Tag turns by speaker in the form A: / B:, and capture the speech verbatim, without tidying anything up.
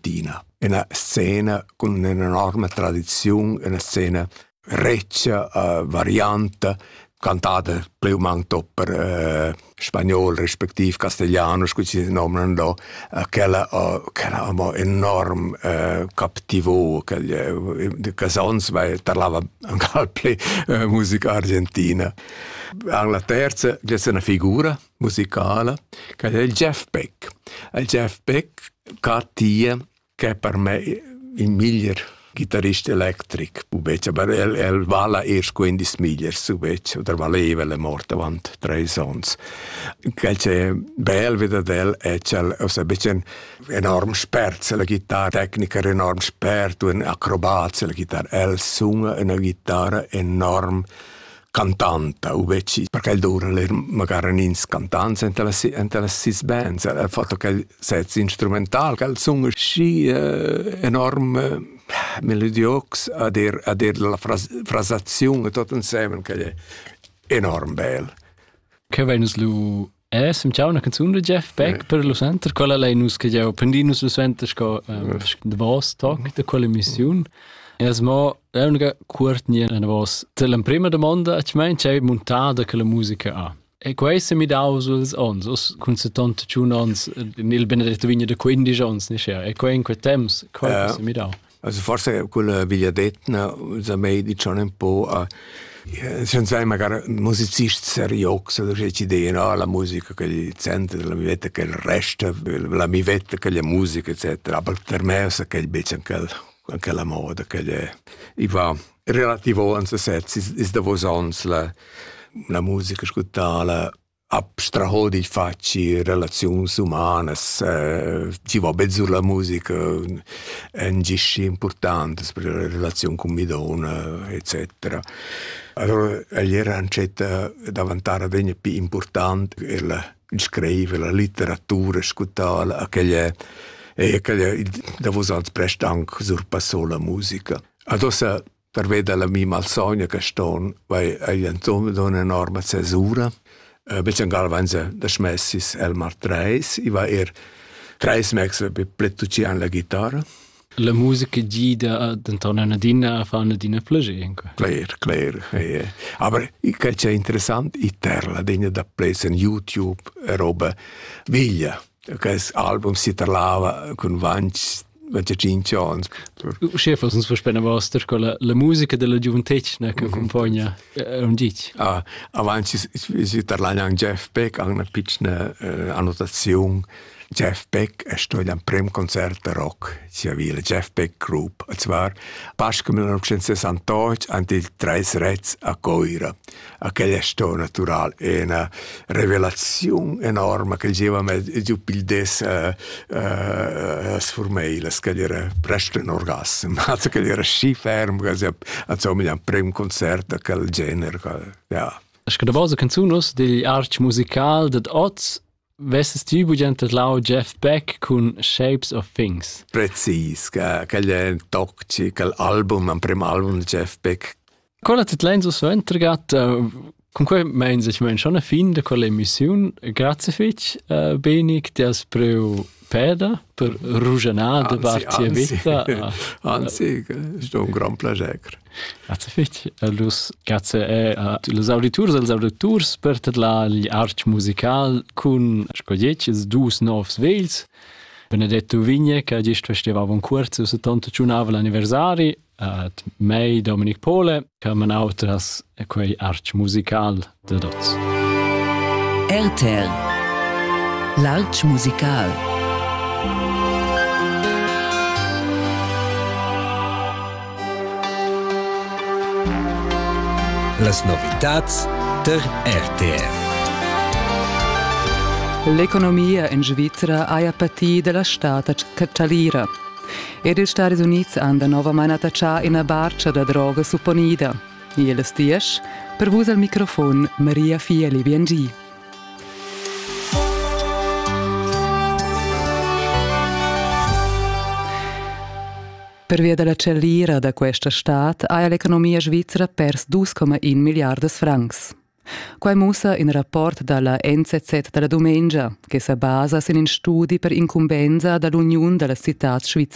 A: Argentina. Una scena con un'enorme tradizione, una scena riccia, uh, variante, cantata più manto per uh, spagnolo, rispettivo castigliano, come si nominano là, uh, quella uh, quella uh, enorme uh, captivo, che uh, canzoni, vai parlava anche più uh, musica argentina. Alla terza c'è una figura musicale che è il Jeff Beck. Il Jeff Beck che è per me il miglior chitarrista elettrico, ma il vale erst quindici miglior, o valeva la morte avanti tre anni. Quel che è bello vedere è che è un enorme esperto, la chitarra tecnica è enorme esperto, un acrobat, la chitarra, è suona una chitarra enorme cantante, perché il dura magari un ins cantante in le sis bands, il fatto che il sezzo strumentale, che il suono sci eh, enorme melodiox, a dir, a dir la fras, frasazione tutto insieme, che è enorme bello.
B: Che venus lu è, sem ciao una canzone di Jeff Beck eh. per lo center, quella lei nus che già pendinus lo center sco um, de vos talk de quella missione. Es mo è una curtnia una vos la prima domanda che mein c'è montata che la musica ha. E questo mi dà us ons, con settantadue ons, il Benedetto Vigna de quindici ons, ne c'è. E qua in quei temps, questo mi dà.
A: Also forse quella Vigliadetna, sa me diciamo un po', uh, se non sai magari musicisti seriosi, da c'è idea, no? La musica che gli sente, la mi vede che il resto, la mi vede che la musica, eccetera. Ma per me è che invece anche, anche la moda, che è, i va relativo a se sezzi, è da vos ons la, la musica ascoltata, abstraho di facci relazioni umane, eh, ci va mezzo la musica, è un gisci importante per la relazione con mi donna, eccetera. Allora, ieri era ancetta davantare degna più importante è la scrivere, la letteratura, ascoltare, quella e quella da vos ans presta anche surpassò la musica. Adesso per vedere la mia malsogna che sto, vai agli antomi da un'enorme cesura. Uh, Becen galvanza da smessis Elmar Treis, i va er Treis mex per pletucian la chitarra.
B: La musica gida d'antonio una dina fa una dina piacere.
A: Clair, clair. Eh. Aber che c'è interessante, i terla degna da presa in YouTube e roba viglia. Che album si parlava con vanci venticinque anni.
B: Chef, uns verspennen vostra con la, la musica della gioventù che mm-hmm. accompagna eh, un dic.
A: Ah, avanti si, si parlava anche Jeff Beck, anche una piccola eh, annotazione. Jeff Beck è stato un primo concerto rock, si aveva la Jeff Beck Group. E zwar, pasca millenovecentosessantotto, ante il Tres Rez a Coira. A quella è stato naturale, è una rivelazione enorme che diceva me giù più des a uh, uh, sformeiles, che era presto un orgasmo, ma che era sci fermo, che insomma un primo concerto del genere. Ja.
B: È da base canzunos degli arts musical d'ad oz. Vesses tu bugente lau Jeff Beck con Shapes of Things?
A: Precis, che è un tocci, che l'album, un primo album di Jeff Beck.
B: Quella ti lenzo so entregat, uh, con cui mensa ci men schon a fin de quella emissione, grazie fitch, uh, Benig, ti has preu peda per rujanada vartia vita.
A: Anzi, è un gran piacere.
B: Grazie fitch. Allora, grazie a los auditors e als auditors per la gli arts musical con scoglietches dus novs vels. Benedetto Vigna, che giusto festivava un corso su settantacinque l'anniversari, at mei Dominic Pole, che manautras e quei arts musical de dots.
C: R T R L'Arts Musical.
D: Las novitats der R T R.
E: L'economia in Svizzera ha patito della stata caccialira. Ed gli Stati Uniti hanno nuovamente attaccato una barca da droga supponida. E le stias, per voi al microfono Maria Fieli B N G. Per via della cellira da questa stat ha l'economia svizzera perso due virgola uno miliardi di francs. Quai musa in rapport dalla N Z Z della domenica, che si basa in studi per incumbenza dall'Unione delle città svizzere.